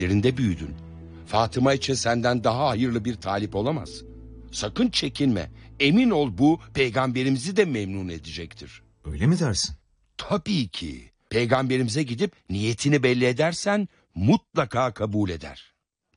Yerinde büyüdün. Fatıma için senden daha hayırlı bir talip olamaz. Sakın çekinme. Emin ol bu peygamberimizi de memnun edecektir. Öyle mi dersin? Tabii ki. Peygamberimize gidip niyetini belli edersen mutlaka kabul eder.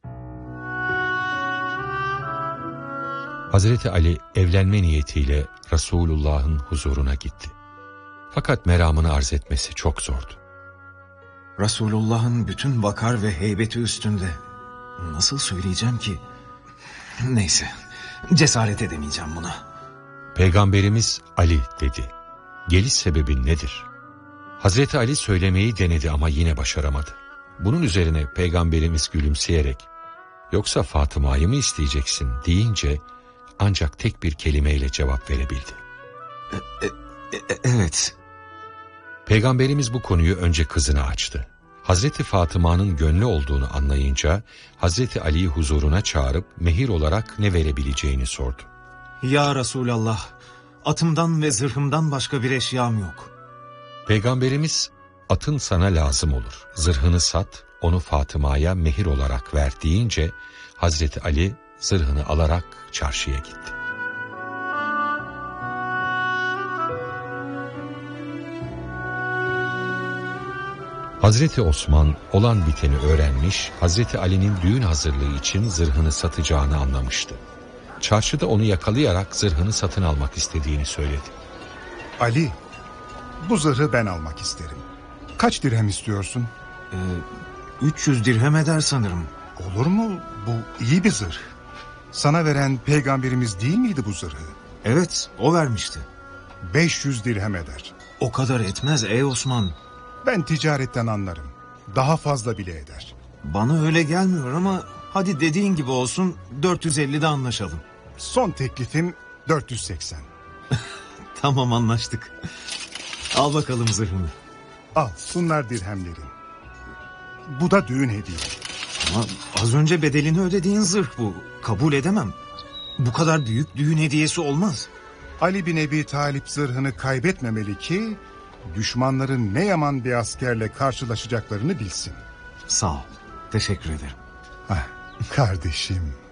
Hazreti Ali evlenme niyetiyle Resulullah'ın huzuruna gitti. Fakat meramını arz etmesi çok zordu. Resulullah'ın bütün vakar ve heybeti üstünde. Nasıl söyleyeceğim ki? Neyse, cesaret edemeyeceğim buna. Peygamberimiz Ali dedi. Geliş sebebin nedir? Hazreti Ali söylemeyi denedi ama yine başaramadı. Bunun üzerine Peygamberimiz gülümseyerek, yoksa Fatıma'yı mı isteyeceksin deyince ancak tek bir kelimeyle cevap verebildi. Evet. Peygamberimiz bu konuyu önce kızına açtı. Hazreti Fatıma'nın gönlü olduğunu anlayınca Hazreti Ali'yi huzuruna çağırıp mehir olarak ne verebileceğini sordu. Ya Resulallah, atımdan ve zırhımdan başka bir eşyam yok. Peygamberimiz, atın sana lazım olur, zırhını sat, onu Fatıma'ya mehir olarak ver deyince Hazreti Ali zırhını alarak çarşıya gitti. Hazreti Osman olan biteni öğrenmiş, Hazreti Ali'nin düğün hazırlığı için zırhını satacağını anlamıştı. Çarşıda onu yakalayarak zırhını satın almak istediğini söyledi. Ali, bu zırhı ben almak isterim. Kaç dirhem istiyorsun? 300 dirhem eder sanırım. Olur mu? Bu iyi bir zırh. Sana veren peygamberimiz değil miydi bu zırhı? Evet, o vermişti. 500 dirhem eder. O kadar etmez ey Osman. Ben ticaretten anlarım. Daha fazla bile eder. Bana öyle gelmiyor ama hadi dediğin gibi olsun, 450'de anlaşalım. Son teklifim 480. Tamam, anlaştık. Al bakalım zırhını. Al, bunlar dirhemlerin. Bu da düğün hediye. Ama az önce bedelini ödediğin zırh bu. Kabul edemem. Bu kadar büyük düğün hediyesi olmaz. Ali bin Ebi Talip zırhını kaybetmemeli ki düşmanların ne yaman bir askerle karşılaşacaklarını bilsin. Sağ ol. Teşekkür ederim. Kardeşim.